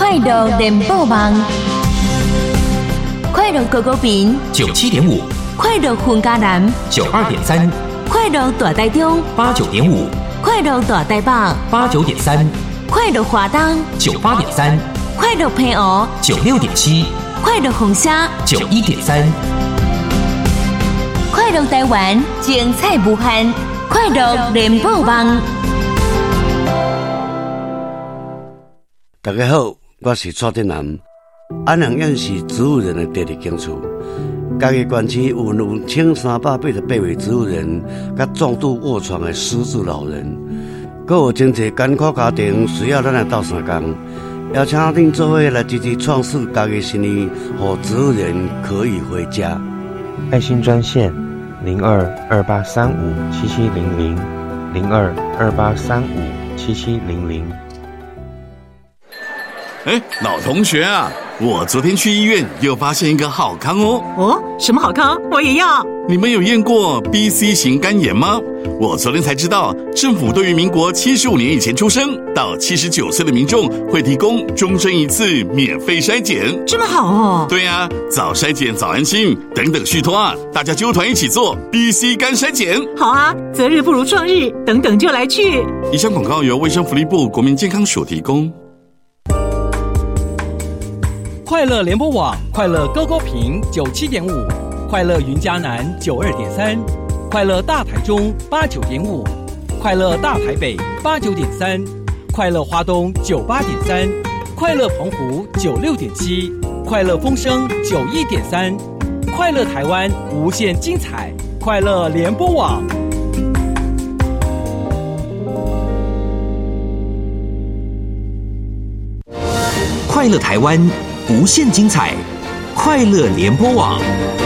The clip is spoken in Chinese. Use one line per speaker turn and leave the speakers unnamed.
快乐联播网，快乐狗狗屏
97.5，
快乐混家南
92.3，
快乐大台中
89.5，
快乐大台北
89.3，
快乐华东
98.3，
快乐平湖
96.7，
快乐凤山
91.3，
快乐台湾精彩无限，快乐联播网。
大家好，我是蔡振南。安阳县是植物人的第二警处，嘉义县区有1388位植物人，甲重度卧床的失智老人，还有真侪艰苦家庭需要咱来斗相共，邀请恁做伙来支持创世嘉义新义，让植物人可以回家。
爱心专线0228357700，0228357700。
老同学啊，我昨天去医院又发现一个好康哦。
哦，什么好康？我也要。
你们有验过 BC 型肝炎吗？我昨天才知道，政府对于民国75年以前出生到79岁的民众会提供终身一次免费筛检。
这么好哦。
对啊，早筛检早安心，等等续托啊，大家揪团一起做 BC 肝筛检。
好啊，择日不如撞日，等等就来去。
以上广告由卫生福利部国民健康署提供。
快乐联播网，快乐高高屏97.5，快乐云嘉南92.3，快乐大台中89.5，快乐大台北89.3，快乐花东98.3，快乐澎湖96.7，快乐风声91.3，快乐台湾无限精彩，快乐联播网。
快乐台湾无限精彩，快乐联播网。